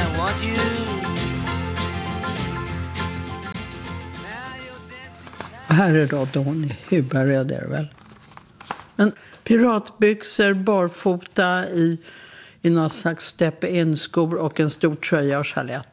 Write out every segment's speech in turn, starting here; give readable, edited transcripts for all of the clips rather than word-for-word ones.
I want you. Här är då Donny Hubaröd är det väl. Men piratbyxor, barfota i någon slags step-in-skor och en stor tröja och chalett.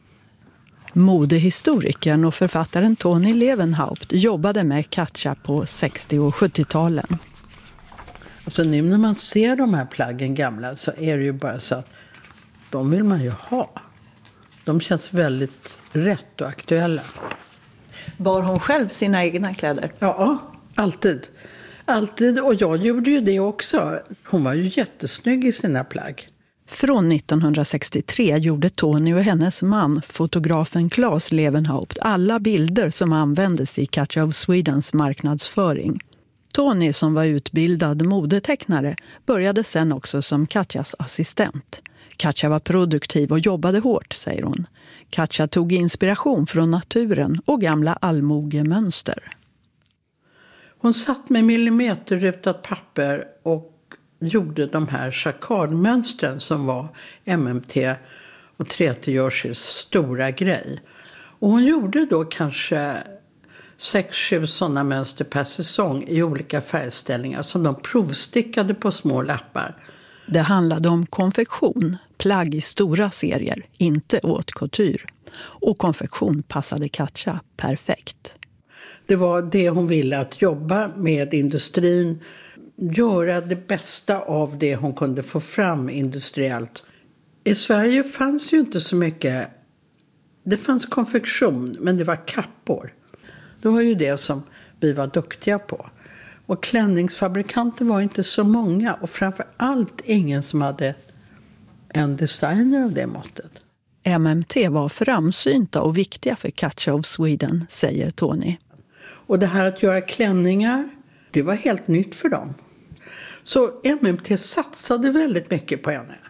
Modehistorikern och författaren Tony Levenhaupt jobbade med Katja på 60- och 70-talen. Alltså nu när man ser de här plaggen gamla så är det ju bara så att de vill man ju ha. De känns väldigt rätt och aktuella. Bar hon själv sina egna kläder? Ja, alltid. Alltid, och jag gjorde ju det också. Hon var ju jättesnygg i sina plagg. Från 1963 gjorde Tony och hennes man, fotografen Claes Levenhaupt, alla bilder som användes i Katja of Swedens marknadsföring. Tony, som var utbildad modetecknare, började sen också som Katjas assistent. Katja var produktiv och jobbade hårt, säger hon. Katja tog inspiration från naturen och gamla allmogemönster. Hon satt med millimeterrutat papper och gjorde de här jacquardmönstren som var MMT och Treti Jerseys stora grej. Och hon gjorde då kanske 6-7 sådana mönster per säsong i olika färgställningar som de provstickade på små lappar. Det handlade om konfektion, plagg i stora serier, inte haute couture. Och konfektion passade Katja perfekt. Det var det hon ville, att jobba med industrin, göra det bästa av det hon kunde få fram industriellt. I Sverige fanns ju inte så mycket, det fanns konfektion men det var kappor. Det var ju det som vi var duktiga på. Och klänningsfabrikanter var inte så många och framför allt ingen som hade en designer av det måttet. MMT var framsynta och viktiga för Katja of Sweden, säger Tony. Och det här att göra klänningar, det var helt nytt för dem. Så MMT satsade väldigt mycket på henne.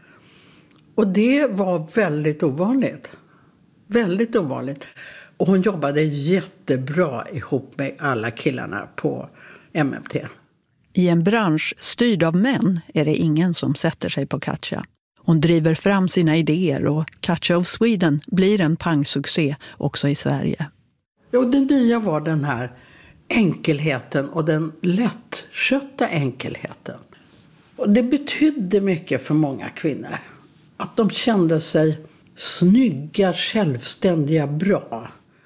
Och det var väldigt ovanligt. Väldigt ovanligt. Och hon jobbade jättebra ihop med alla killarna på MMT. I en bransch styrd av män är det ingen som sätter sig på Katja. Hon driver fram sina idéer och Katja of Sweden blir en pangsuccé också i Sverige. Och det nya var den här enkelheten och den lättskötta enkelheten. Och det betydde mycket för många kvinnor. Att de kände sig snygga, självständiga, bra.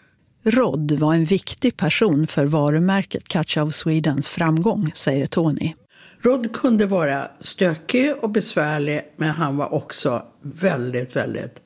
Rod var en viktig person för varumärket Katja of Swedens framgång, säger Tony. Rod kunde vara stökig och besvärlig, men han var också väldigt, väldigt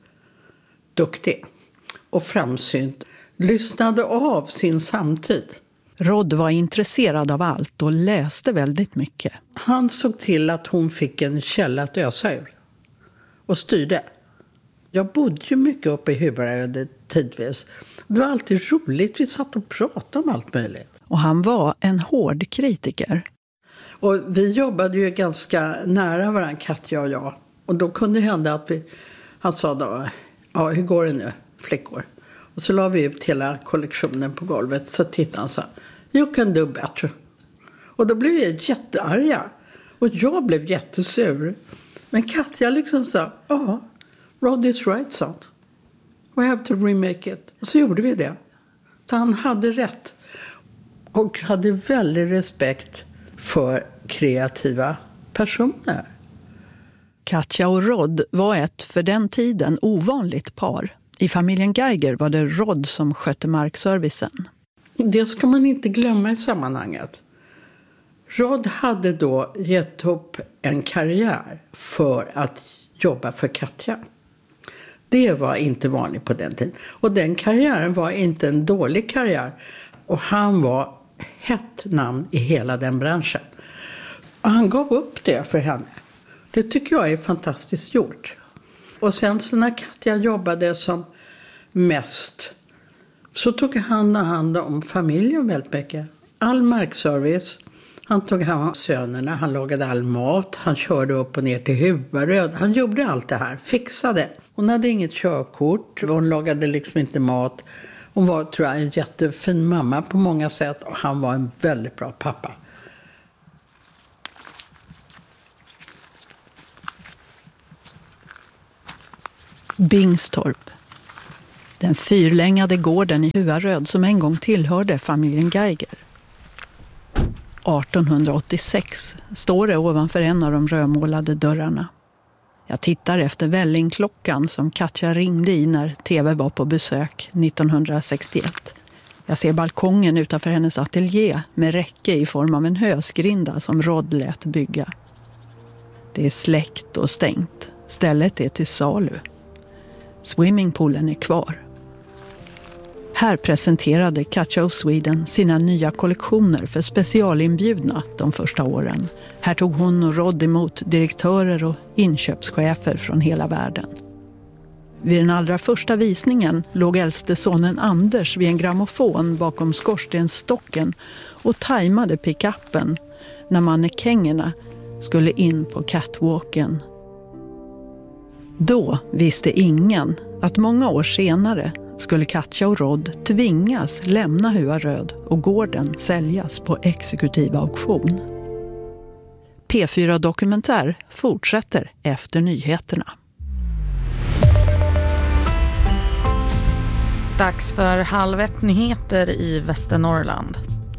duktig och framsynt. Lyssnade av sin samtid. Rod var intresserad av allt och läste väldigt mycket. Han såg till att hon fick en källa att ösa ur och styrde. Jag bodde ju mycket uppe i Hubaröd tidvis. Det var alltid roligt, vi satt och pratade om allt möjligt. Och han var en hård kritiker. Och vi jobbade ju ganska nära varandra, Katja och jag. Och då kunde det hända att han sa då, ja, hur går det nu, flickor? Och så la vi ut hela kollektionen på golvet, så tittade han och sa, you can do better. Och då blev vi jättearga. Och jag blev jättesur. Men Katja liksom sa, ja, Rod is right, son. We have to remake it. Och så gjorde vi det. Så han hade rätt. Och hade väldigt respekt för kreativa personer. Katja och Rod var ett för den tiden ovanligt par. I familjen Geiger var det Rod som skötte markservicen. Det ska man inte glömma i sammanhanget. Rod hade då gett upp en karriär för att jobba för Katja. Det var inte vanligt på den tiden. Och den karriären var inte en dålig karriär. Och han var hett namn i hela den branschen. Och han gav upp det för henne. Det tycker jag är fantastiskt gjort. Och sen så när Katja jobbade som mest, så tog han hand om familjen väldigt mycket. All markservice. Han tog hand om sönerna, han lagade all mat, han körde upp och ner till Hubaröd. Han gjorde allt det här, fixade. Hon hade inget körkort, hon lagade liksom inte mat. Hon var, tror jag, en jättefin mamma på många sätt, och han var en väldigt bra pappa. Bingstorp. Den fyrlängade gården i Huaröd som en gång tillhörde familjen Geiger. 1886 står det ovanför en av de rödmålade dörrarna. Jag tittar efter vällingklockan som Katja ringde i när tv var på besök 1961. Jag ser balkongen utanför hennes ateljé med räcke i form av en hösgrinda som Rod lät bygga. Det är släckt och stängt. Stället är till salu. Swimmingpoolen är kvar. Här presenterade Katja of Sweden sina nya kollektioner för specialinbjudna de första åren. Här tog hon och Rod emot direktörer och inköpschefer från hela världen. Vid den allra första visningen låg äldste sonen Anders vid en grammofon bakom skorstenstocken och tajmade pickuppen när mannekängerna skulle in på catwalken. Då visste ingen att många år senare skulle Katja och Rod tvingas lämna Huaröd och gården säljas på exekutiv auktion. P4 Dokumentär fortsätter efter nyheterna. Dags för 12:30 i Västernorrland.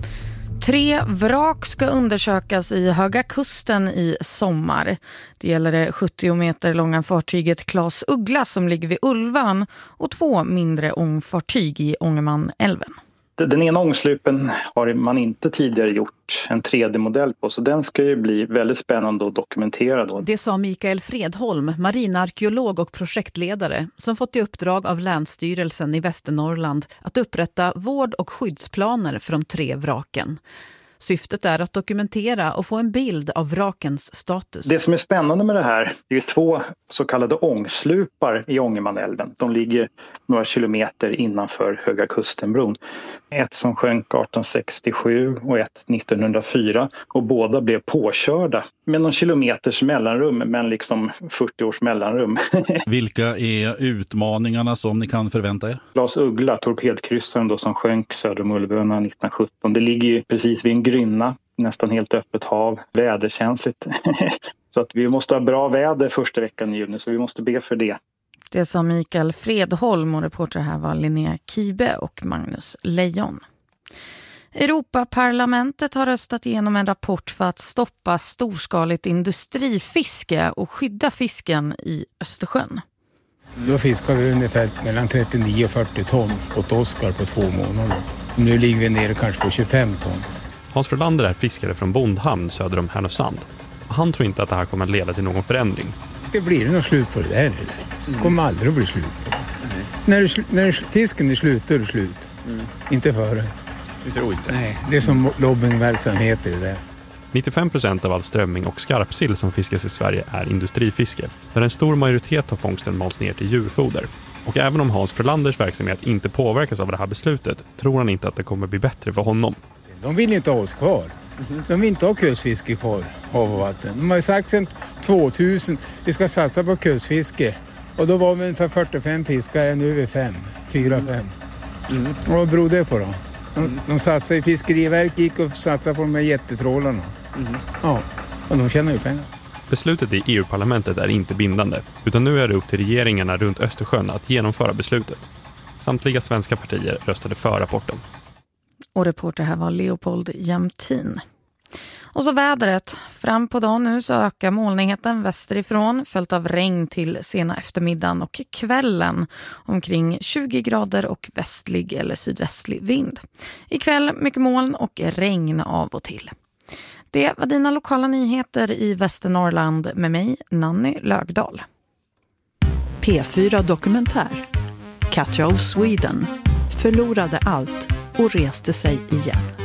3 vrak ska undersökas i Höga Kusten i sommar. Det gäller det 70 meter långa fartyget Claes Uggla som ligger vid Ulvan och 2 mindre ångfartyg i Ångermanälven. Den ena ångslupen har man inte tidigare gjort en 3D-modell på, så den ska ju bli väldigt spännande att dokumentera då. Det sa Mikael Fredholm, marinarkeolog och projektledare, som fått i uppdrag av Länsstyrelsen i Västernorrland att upprätta vård- och skyddsplaner för de 3 vraken. Syftet är att dokumentera och få en bild av vrakens status. Det som är spännande med det här är ju 2 så kallade ångslupar i Ångermanälven. De ligger några kilometer innanför Höga Kustenbron. Ett som sjönk 1867 och ett 1904. Och båda blev påkörda med någon kilometers mellanrum, men liksom 40 års mellanrum. Vilka är utmaningarna som ni kan förvänta er? Claes Uggla, torpedkryssaren då, som sjönk söder om Ulvöna 1917. Det ligger ju precis vid en grynna, nästan helt öppet hav, väderkänsligt. Så att vi måste ha bra väder första veckan i juni, så vi måste be för det. Det sa Mikael Fredholm och reporter här var Linnea Kibe och Magnus Lejon. Europaparlamentet har röstat igenom en rapport för att stoppa storskaligt industrifiske och skydda fisken i Östersjön. Då fiskar vi ungefär mellan 39 och 40 ton åt Oskar på 2 månader. Nu ligger vi nere kanske på 25 ton. Hans Frölander är fiskare från Bondhamn söder om Härnösand. Han tror inte att det här kommer att leda till någon förändring. Det blir nog slut på det där, eller? Det kommer aldrig att bli slut på det. När fisken är slut, då är det slut. Inte före. Du tror inte? Nej, det är som lobbyingverksamhet i det där. 95% av all strömming och skarpsill som fiskas i Sverige är industrifiske, där en stor majoritet av fångsten mals ner till djurfoder. Och även om Hans Frölanders verksamhet inte påverkas av det här beslutet tror han inte att det kommer bli bättre för honom. De vill inte ha oss kvar. De vill inte ha kustfiske kvar, hav och vatten. De har ju sagt sedan 2000 vi ska satsa på kustfiske. Och då var vi ungefär 45 fiskare, nu är vi 4-5. Och vad beror det på då? De satsar i Fiskeriverk, gick och satsar på de här jättetrålarna. Ja, och de tjänar ju pengar. Beslutet i EU-parlamentet är inte bindande, utan nu är det upp till regeringarna runt Östersjön att genomföra beslutet. Samtliga svenska partier röstade för rapporten. Och reporter här var Leopold Jämtin. Och så vädret. Fram på dagen nu så ökar molnigheten västerifrån följt av regn till sena eftermiddagen och kvällen. Omkring 20 grader och västlig eller sydvästlig vind. Ikväll mycket moln och regn av och till. Det var dina lokala nyheter i Västernorrland med mig, Nanny Lögdahl. P4 Dokumentär. Katja of Sweden förlorade allt och reste sig igen.